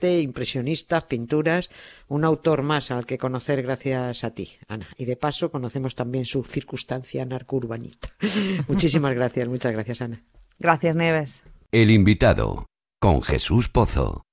arte, impresionistas, pinturas, un autor más al que conocer gracias a ti, Ana. Y de paso conocemos también su circunstancia narcourbanita. Muchísimas gracias, muchas gracias, Ana. Gracias, Nieves. El invitado, con Jesús Pozo.